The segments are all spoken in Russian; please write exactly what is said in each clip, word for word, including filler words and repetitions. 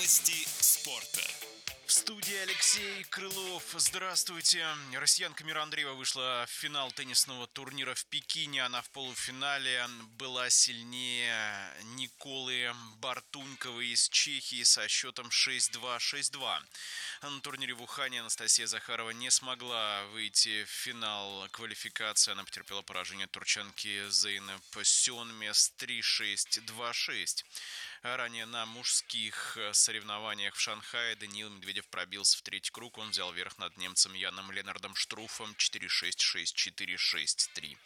Новости спорта. В студии Алексей Крылов. Здравствуйте. Россиянка Мира Андреева вышла в финал теннисного турнира в Пекине. Она в полуфинале была сильнее Николы Бартуньковой из Чехии со счетом шесть-два, шесть-два. На турнире в Ухане Анастасия Захарова не смогла выйти в финал квалификации. Она потерпела поражение от турчанки Зейнеп Сёнмес три-шесть, два-шесть. Ранее на мужских соревнованиях в Шанхае Даниил Медведев пробился в третий круг. Он взял верх над немцем Яном Ленардом Штруфом четыре-шесть, шесть-четыре, шесть-три.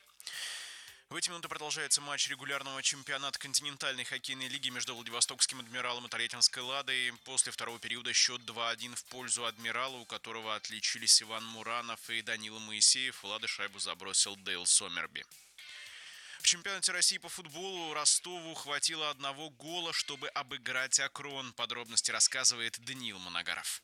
В эти минуты продолжается матч регулярного чемпионата континентальной хоккейной лиги между Владивостокским «Адмиралом» и Тольяттинской «Ладой». После второго периода счет два-один в пользу «Адмирала», у которого отличились Иван Муранов и Данила Моисеев. У «Лады» шайбу забросил Дейл Сомерби. В чемпионате России по футболу Ростову хватило одного гола, чтобы обыграть «Акрон». Подробности рассказывает Даниил Моногаров.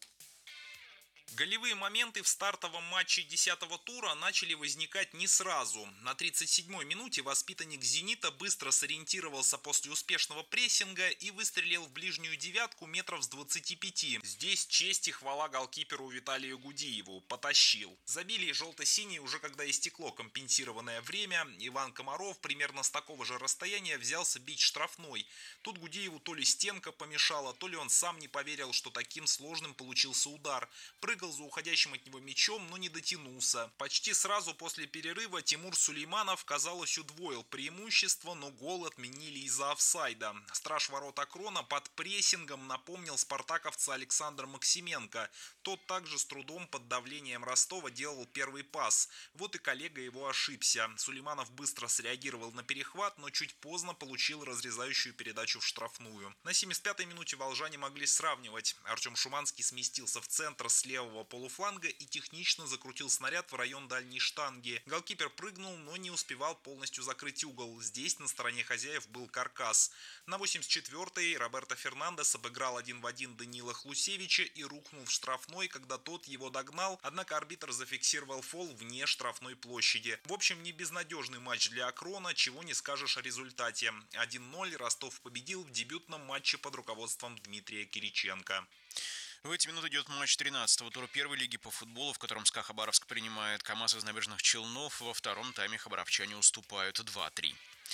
Голевые моменты в стартовом матче десятого тура начали возникать не сразу. На тридцать седьмой минуте воспитанник «Зенита» быстро сориентировался после успешного прессинга и выстрелил в ближнюю девятку метров с двадцати пяти. Здесь честь и хвала голкиперу Виталию Гудиеву. Потащил. Забили и желто-синие уже когда истекло компенсированное время. Иван Комаров примерно с такого же расстояния взялся бить штрафной. Тут Гудиеву то ли стенка помешала, то ли он сам не поверил, что таким сложным получился удар. Прыгал за уходящим от него мячом, но не дотянулся. Почти сразу после перерыва Тимур Сулейманов, казалось, удвоил преимущество, но гол отменили из-за офсайда. Страж ворот «Акрона» под прессингом напомнил спартаковца Александра Максименко. Тот также с трудом под давлением Ростова делал первый пас. Вот и коллега его ошибся. Сулейманов быстро среагировал на перехват, но чуть поздно получил разрезающую передачу в штрафную. На семьдесят пятой минуте волжане могли сравнивать. Артем Шуманский сместился в центр с левого полуфланга и технично закрутил снаряд в район дальней штанги. Голкипер прыгнул, но не успевал полностью закрыть угол. Здесь на стороне хозяев был каркас. На восемьдесят четвёртой Роберто Фернандес обыграл один в один Даниила Хлусевича и рухнул в штрафной, когда тот его догнал, однако арбитр зафиксировал фол вне штрафной площади. В общем, не безнадежный матч для «Акрона», чего не скажешь о результате. один-ноль Ростов победил в дебютном матче под руководством Дмитрия Кириченко. В эти минуты идет матч тринадцатого тура первой лиги по футболу, в котором СКА Хабаровск принимает КамАЗ из Набережных Челнов. Во втором тайме хабаровчане уступают два-три.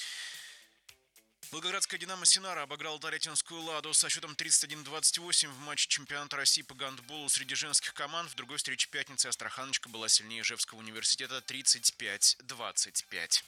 Волгоградская «Динамо» Синара обыграл Тольяттинскую «Ладу» со счетом тридцать один двадцать восемь в матче чемпионата России по гандболу среди женских команд. В другой встрече пятницы Астраханочка была сильнее Ижевского университета тридцать пять двадцать пять.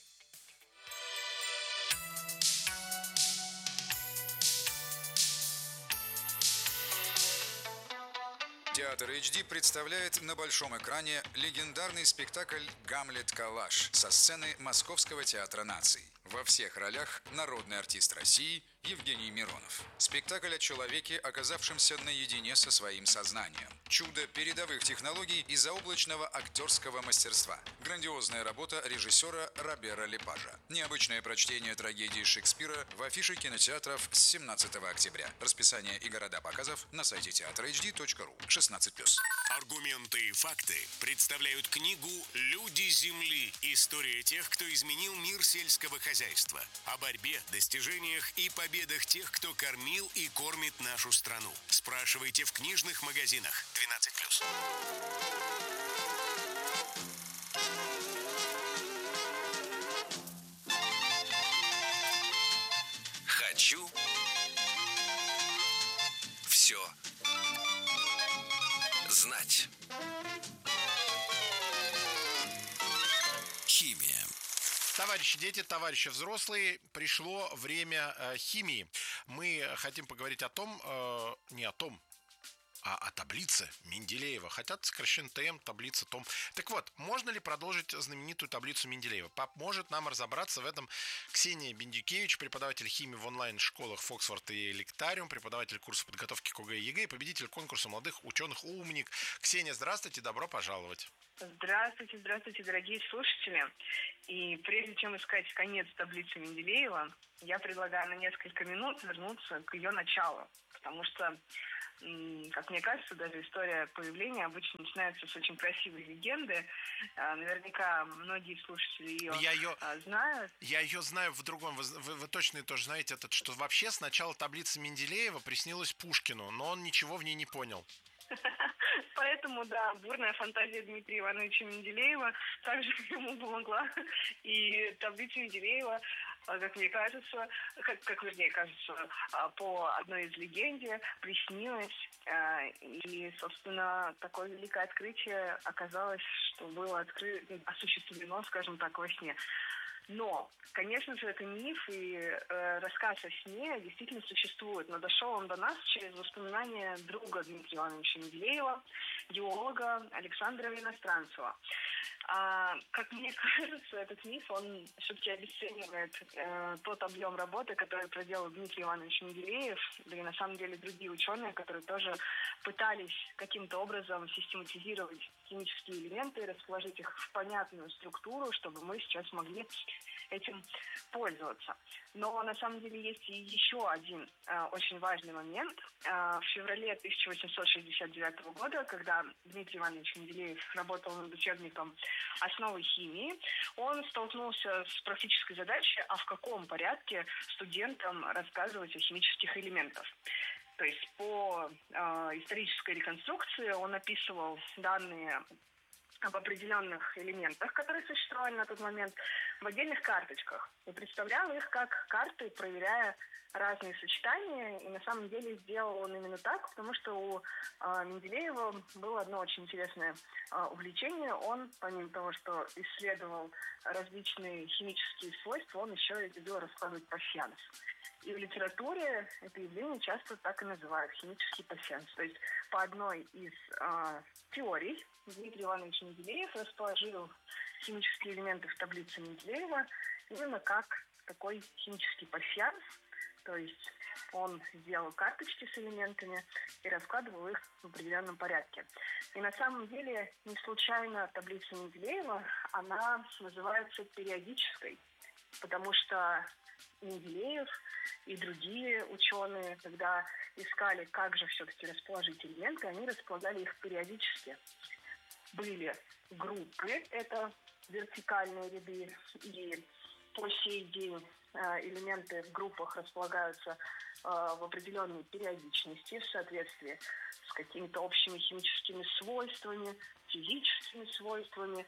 Театр эйч ди представляет на большом экране легендарный спектакль «Гамлет Калаш» со сцены Московского театра наций. Во всех ролях народный артист России Евгений Миронов. Спектакль о человеке, оказавшемся наедине со своим сознанием. Чудо передовых технологий и заоблачного актерского мастерства. Грандиозная работа режиссера Робера Лепажа. Необычное прочтение трагедии Шекспира в афише кинотеатров с семнадцатого октября. Расписание и города показов на сайте театр эйч ди точка ру. шестнадцать плюс. Аргументы и факты представляют книгу «Люди Земли. История тех, кто изменил мир сельского хозяйства». О борьбе, достижениях и победах тех, кто кормил и кормит нашу страну. Спрашивайте в книжных магазинах. двенадцать плюс. Хочу все знать. Химия. Товарищи дети, товарищи взрослые, пришло время э, химии. Мы хотим поговорить о том, э, не о том, а о таблице Менделеева. Хотят сокращенно ТМ, таблица Том. Так вот, можно ли продолжить знаменитую таблицу Менделеева? Поможет нам разобраться в этом Ксения Бендюкевич, преподаватель химии в онлайн-школах Фоксфорд и Лектариум, преподаватель курса подготовки к ОГЭ и ЕГЭ и победитель конкурса молодых ученых «Умник». Ксения, здравствуйте, добро пожаловать. Здравствуйте, здравствуйте, дорогие слушатели. И прежде чем искать конец таблицы Менделеева, я предлагаю на несколько минут вернуться к ее началу, потому что как мне кажется, даже история появления обычно начинается с очень красивой легенды. Наверняка многие слушатели ее, я ее знают. Я ее знаю в другом. Вы, вы, вы точно тоже знаете этот, что вообще сначала таблица Менделеева приснилась Пушкину, но он ничего в ней не понял. Поэтому, да, бурная фантазия Дмитрия Ивановича Менделеева также ему помогла. И таблица Менделеева, как мне кажется, как, как вернее кажется, по одной из легенде, приснилась. И, собственно, такое великое открытие оказалось, что было откры... осуществлено, скажем так, во сне. Но, конечно же, это миф, и э, рассказ о сне действительно существует, но дошел он до нас через воспоминания друга Дмитрия Ивановича Менделеева, геолога Александра Иностранцева. А, как мне кажется, этот миф, он все-таки обесценивает э, тот объем работы, который проделал Дмитрий Иванович Менделеев, да и на самом деле другие ученые, которые тоже пытались каким-то образом систематизировать химические элементы и расположить их в понятную структуру, чтобы мы сейчас могли этим пользоваться. Но на самом деле есть и еще один э, очень важный момент. Э, в феврале тысяча восемьсот шестьдесят девятого года, когда Дмитрий Иванович Менделеев работал над учебником «Основы химии», он столкнулся с практической задачей, а в каком порядке студентам рассказывать о химических элементах. То есть по э, исторической реконструкции он описывал данные об определенных элементах, которые существовали на тот момент, в отдельных карточках. И представлял их как карты, проверяя разные сочетания. И на самом деле сделал он именно так, потому что у э, Менделеева было одно очень интересное э, увлечение. Он, помимо того, что исследовал различные химические свойства, он еще и любил раскладывать пасьянс. И в литературе это явление часто так и называют — химический пасьянс. То есть по одной из э, теорий Дмитрий Иванович Менделеев расположил химические элементы в таблице Менделеева именно как такой химический пасьянс. То есть он сделал карточки с элементами и раскладывал их в определенном порядке. И на самом деле не случайно таблица Менделеева, она называется периодической, потому что Менделеев и другие ученые, когда искали, как же все-таки расположить элементы, они располагали их периодически. Были группы, это вертикальные ряды, и по сей день элементы в группах располагаются в определенной периодичности, в соответствии с какими-то общими химическими свойствами, физическими свойствами.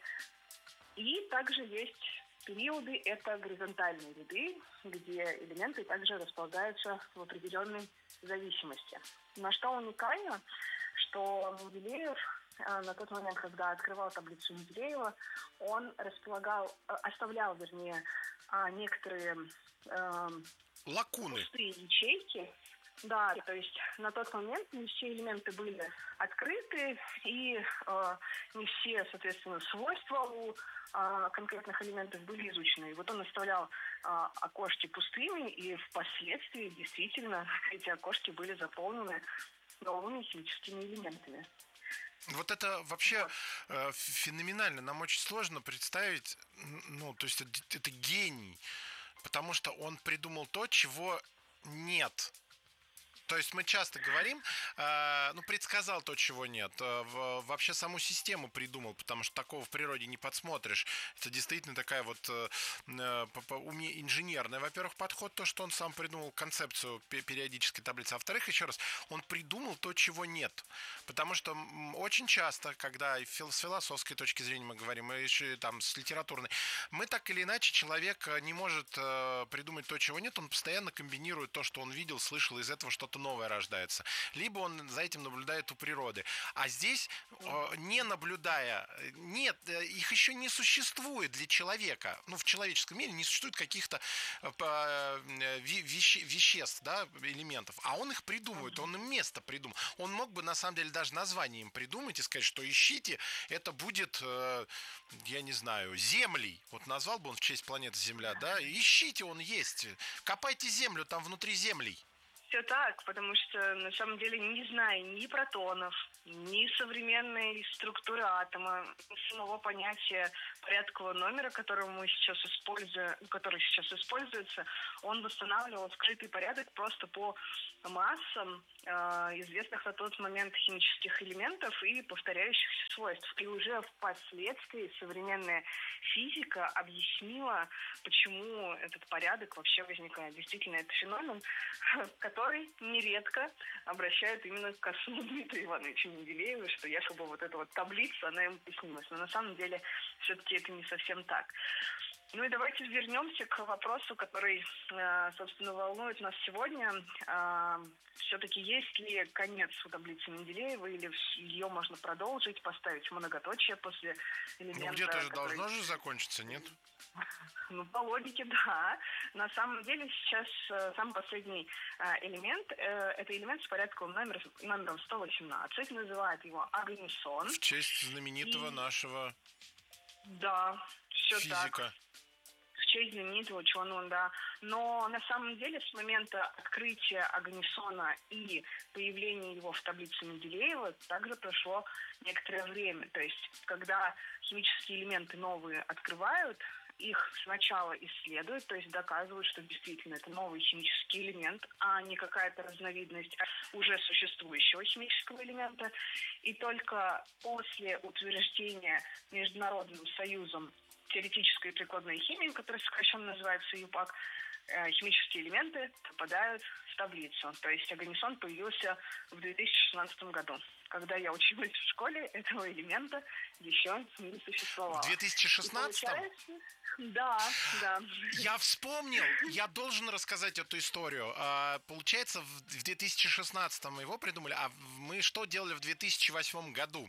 И также есть периоды — это горизонтальные ряды, где элементы также располагаются в определенной зависимости. На что уникально, что Менделеев на тот момент, когда открывал таблицу Менделеева, он располагал, оставлял, вернее, некоторые э, лакуны, пустые ячейки. Да, то есть на тот момент не все элементы были открыты, и э, не все, соответственно, свойства у э, конкретных элементов были изучены. И вот он оставлял э, окошки пустыми, и впоследствии действительно эти окошки были заполнены новыми химическими элементами. Вот это вообще э, феноменально. Нам очень сложно представить, ну, то есть это, это гений, потому что он придумал то, чего нет. То есть мы часто говорим, э, ну, предсказал то, чего нет. Э, вообще саму систему придумал, потому что такого в природе не подсмотришь. Это действительно такая вот э, э, инженерная, во-первых, подход, то, что он сам придумал концепцию периодической таблицы. А во-вторых, еще раз, он придумал то, чего нет. Потому что очень часто, когда с философской точки зрения мы говорим, и еще там с литературной, мы так или иначе, человек не может э, придумать то, чего нет. Он постоянно комбинирует то, что он видел, слышал, из этого что-то новое рождается. Либо он за этим наблюдает у природы. А здесь, не наблюдая, нет, их еще не существует для человека. Ну, в человеческом мире не существует каких-то веще, веществ, да, элементов. А он их придумывает, он им место придумал. Он мог бы, на самом деле, даже название им придумать и сказать, что ищите, это будет, я не знаю, Землей. Вот назвал бы он в честь планеты Земля, да, ищите, он есть. Копайте землю, там внутри землей. Все так, потому что на самом деле не зная ни протонов, ни современной структуры атома, ни самого понятия порядкового номера, который мы сейчас используем, который сейчас используется, он восстанавливал скрытый порядок просто по массам э, известных на тот момент химических элементов и повторяющихся свойств. И уже впоследствии современная физика объяснила, почему этот порядок вообще возникает. Действительно, это феномен, который нередко обращают именно к отцу Дмитрию Ивановичу Менделееву, что якобы вот эта вот таблица, она ему приснилась. Но на самом деле все-таки это не совсем так. Ну и давайте вернемся к вопросу, который, собственно, волнует нас сегодня. Все-таки есть ли конец у таблицы Менделеева, или ее можно продолжить, поставить многоточие после элемента? Ну где-то же который... должно же закончиться, нет? Ну, по логике, да. На самом деле сейчас самый последний элемент, это элемент с порядковым номер, номером сто восемнадцать, называют его агонисон. В честь знаменитого и... нашего да, все физика. Так. В честь знаменитого ученого, да. Но на самом деле с момента открытия агонисона и появления его в таблице Менделеева также прошло некоторое время. То есть, когда химические элементы новые открывают, их сначала исследуют, то есть доказывают, что действительно это новый химический элемент, а не какая-то разновидность уже существующего химического элемента. И только после утверждения Международным союзом теоретической и прикладной химии, который сокращенно называется ЮПАК, химические элементы попадают в таблицу. То есть агонисон появился в две тысячи шестнадцатом году. Когда я училась в школе, этого элемента еще не существовало. В две тысячи шестнадцатом? Да, да. Я вспомнил, я должен рассказать эту историю. Получается, в две тысячи шестнадцатом его придумали, а мы что делали в две тысячи восьмом году?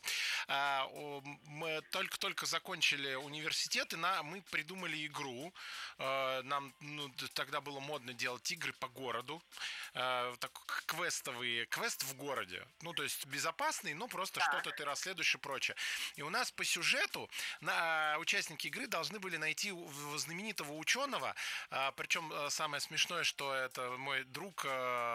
Мы только-только закончили университет, и мы придумали игру. Нам ну, тогда было модно делать игры по городу. Так, квестовые, квест в городе. Ну, то есть безопасный, но просто так. Что-то ты расследуешь и прочее. И у нас по сюжету на, участники игры должны были найти знаменитого ученого, причем самое смешное, что это мой друг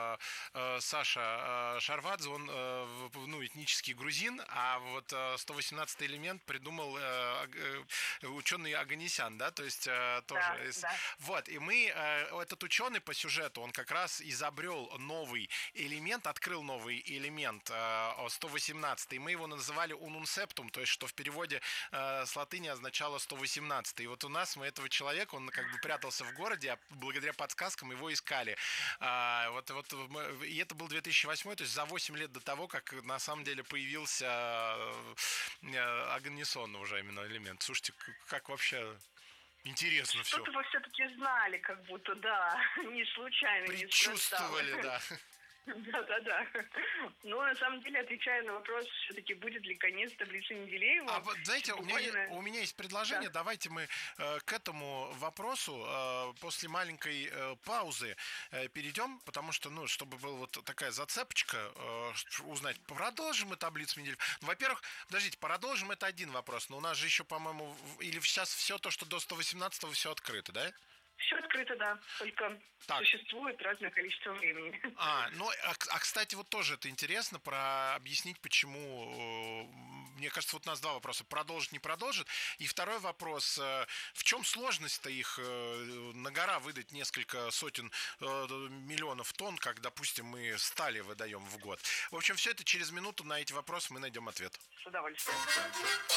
Саша Шарвадзе, он ну, этнический грузин, а вот сто восемнадцатый элемент придумал ученый Оганесян, да, то есть тоже. Да, из... да. Вот, и мы, этот ученый по сюжету, он как раз изобрел новый элемент, открыл новый элемент сто восемнадцатый, и мы его называли унунсептум, то есть, что в переводе с латыни означало сто восемнадцатый. И вот у нас мы этого человека, он как бы прятался в городе, а благодаря подсказкам его искали. А, вот, вот, и это был две тысячи восьмой, то есть за восемь лет до того, как на самом деле появился агонисон уже именно элемент. Слушайте, как вообще интересно все. Что-то вы все-таки знали, как будто, да, не случайно. Предчувствовали, не да. Да-да-да. Но на самом деле, отвечая на вопрос, все-таки будет ли конец таблицы Менделеева. А вот, знаете, у меня, есть, у меня есть предложение. Да. Давайте мы э, к этому вопросу э, после маленькой э, паузы э, перейдем, потому что, ну, чтобы была вот такая зацепочка, э, узнать, продолжим мы таблицу Менделеева. Ну, во-первых, подождите, продолжим, это один вопрос, но у нас же еще, по-моему, или сейчас все то, что до сто восемнадцатого, все открыто, да? Все открыто, да, только так. Существует разное количество времени. А, ну, а, а, кстати, вот тоже это интересно, про объяснить, почему, мне кажется, вот у нас два вопроса, продолжит, не продолжит, и второй вопрос, в чем сложность-то их на гора выдать несколько сотен миллионов тонн, как, допустим, мы стали выдаем в год. В общем, все это через минуту, на эти вопросы мы найдем ответ. С удовольствием.